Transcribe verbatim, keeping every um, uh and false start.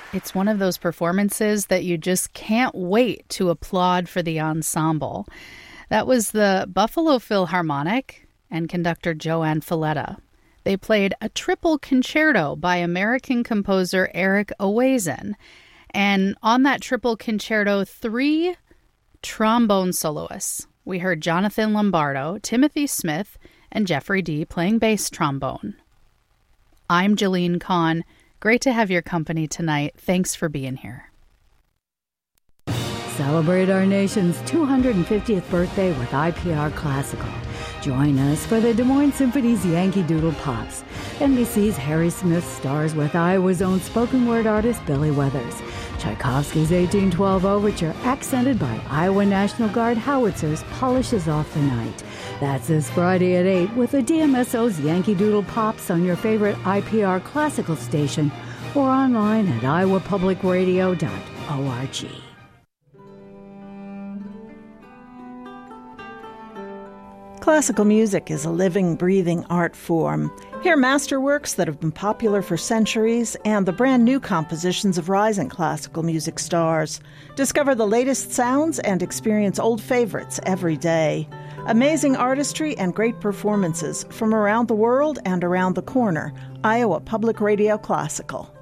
It's one of those performances that you just can't wait to applaud for the ensemble. That was the Buffalo Philharmonic and conductor Joanne Falletta. They played a triple concerto by American composer Eric Owazen. And on that triple concerto, three trombone soloists. We heard Jonathan Lombardo, Timothy Smith, and Jeffrey Dee playing bass trombone. I'm Jolene Kahn. Great to have your company tonight. Thanks for being here. Celebrate our nation's two hundred fiftieth birthday with I P R Classical. Join us for the Des Moines Symphony's Yankee Doodle Pops. N B C's Harry Smith stars with Iowa's own spoken word artist Billy Weathers. Tchaikovsky's eighteen twelve Overture, accented by Iowa National Guard howitzers, polishes off the night. That's this Friday at eight with the D M S O's Yankee Doodle Pops on your favorite I P R Classical station or online at iowa public radio dot org. Classical music is a living, breathing art form. Hear masterworks that have been popular for centuries and the brand new compositions of rising classical music stars. Discover the latest sounds and experience old favorites every day. Amazing artistry and great performances from around the world and around the corner. Iowa Public Radio Classical.